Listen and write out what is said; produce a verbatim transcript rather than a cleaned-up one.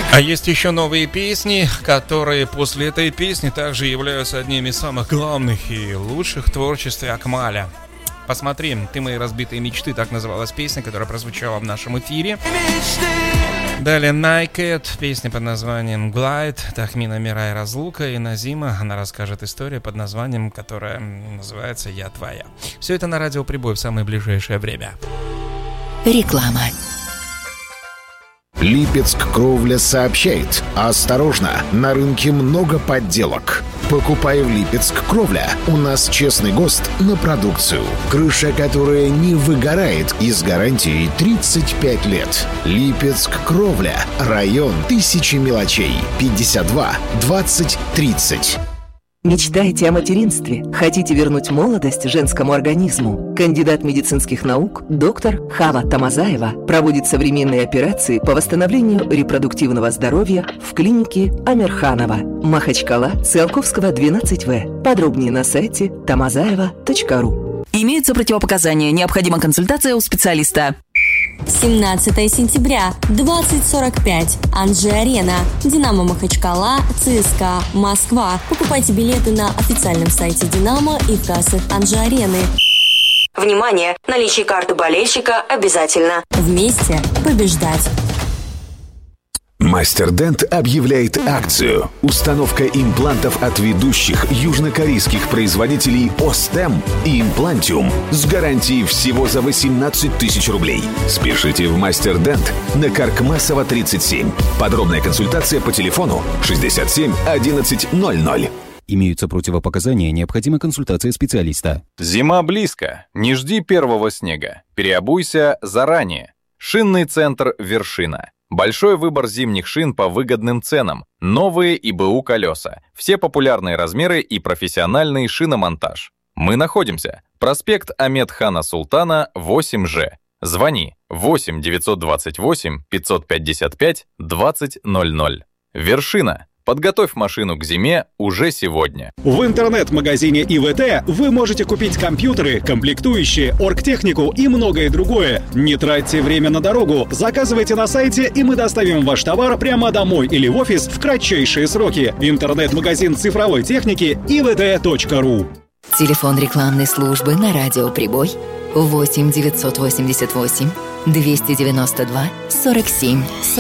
А есть еще новые песни, которые после этой песни также являются одними из самых главных и лучших в творчестве Акмаля. Посмотри, «Ты мои разбитые мечты», так называлась песня, которая прозвучала в нашем эфире. Далее Naked, песня под названием Glide, Тахмина Мирай Разлука, и Назима, она расскажет историю под названием, которая называется «Я твоя». Все это на радио Прибой в самое ближайшее время. Реклама. Липецк Кровля сообщает: осторожно, на рынке много подделок. Покупай в Липецк Кровля. У нас честный ГОСТ на продукцию. Крыша, которая не выгорает, и с гарантией тридцать пять лет. Липецк Кровля. Район Тысячи мелочей. пятьдесят два двадцать тридцать. Мечтаете о материнстве? Хотите вернуть молодость женскому организму? Кандидат медицинских наук доктор Хава Тамазаева проводит современные операции по восстановлению репродуктивного здоровья в клинике Амирханова, Махачкала, Циолковского, двенадцать вэ. Подробнее на сайте тамазаева точка ру. Имеются противопоказания. Необходима консультация у специалиста. семнадцатого сентября, двадцать сорок пять. Анжи-Арена. Динамо Махачкала, ЦСКА Москва. Покупайте билеты на официальном сайте Динамо и в кассах Анжи-Арены. Внимание! Наличие карты болельщика обязательно. Вместе побеждать. Мастер-Дент объявляет акцию. Установка имплантов от ведущих южнокорейских производителей Остем и Имплантиум с гарантией всего за восемнадцать тысяч рублей. Спешите в Мастер-Дент на Каркмасова, тридцать семь. Подробная консультация по телефону шестьдесят семь одиннадцать ноль ноль. Имеются противопоказания, необходима консультация специалиста. Зима близко. Не жди первого снега. Переобуйся заранее. Шинный центр «Вершина». Большой выбор зимних шин по выгодным ценам. Новые ИБУ колеса. Все популярные размеры и профессиональный шиномонтаж. Мы находимся. Проспект Амед-Хана Султана, восемь Ж. Звони восемь девятьсот двадцать восемь пятьсот пятьдесят пять двадцать ноль ноль. «Вершина». Подготовь машину к зиме уже сегодня. В интернет-магазине ИВТ вы можете купить компьютеры, комплектующие, оргтехнику и многое другое. Не тратьте время на дорогу. Заказывайте на сайте, и мы доставим ваш товар прямо домой или в офис в кратчайшие сроки. Интернет-магазин цифровой техники и ви тэ точка ру. Телефон рекламной службы на радио Прибой восемь девятьсот восемьдесят восемь двести девяносто два сорок семь